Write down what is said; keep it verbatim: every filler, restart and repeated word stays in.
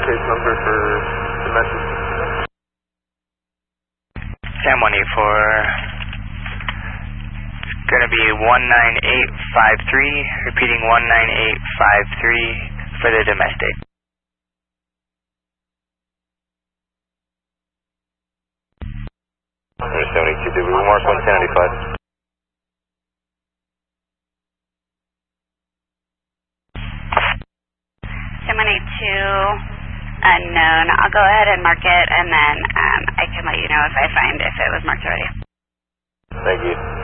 case number for domestic. Sam one eight four. It's going to be one nine eight five three. Repeating one nine eight five three for the domestic. seventy-two, did we mark one ten ninety-five? seven eight two, unknown. I'll go ahead and mark it, and then um, I can let you know if I find if it was marked already. Thank you.